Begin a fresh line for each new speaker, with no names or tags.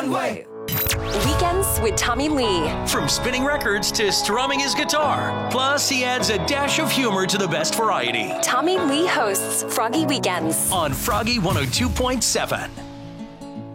Way.
Weekends with Tommy Lee.
From spinning records to strumming his guitar. Plus, he adds a dash of humor to the best variety.
Tommy Lee hosts Froggy Weekends
On Froggy 102.7.